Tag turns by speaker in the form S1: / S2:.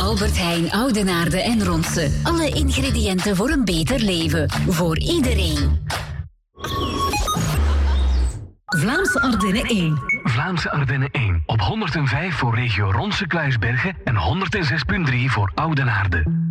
S1: Albert Heijn, Oudenaarde en Ronse. Alle ingrediënten voor een beter leven. Voor iedereen.
S2: Vlaamse Ardennen 1.
S3: Vlaamse Ardennen 1. Op 105 voor regio Ronse Kluisbergen en 106.3 voor Oudenaarde.